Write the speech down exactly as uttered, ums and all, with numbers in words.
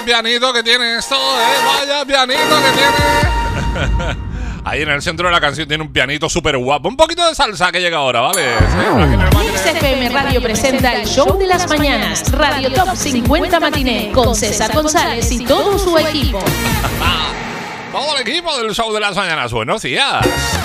pianito que tiene esto, eh. Vaya pianito que tiene. Ahí en el centro de la canción tiene un pianito súper guapo. Un poquito de salsa que llega ahora, ¿vale? Mix F M Radio presenta el show de las mañanas. Radio Top cincuenta Matiné con César González y todo su equipo. Todo el equipo del show de las mañanas. Buenos días.